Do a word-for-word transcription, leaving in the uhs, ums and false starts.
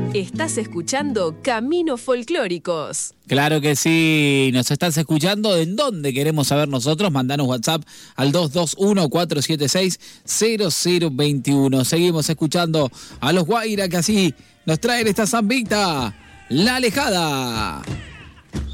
Estás escuchando Caminos Folclóricos. Claro que sí, nos estás escuchando. ¿En dónde queremos saber nosotros? Mandanos WhatsApp al dos dos uno, cuatro siete seis, cero cero dos uno. Seguimos escuchando a los Guaira que así nos traen esta zambita, La Alejada.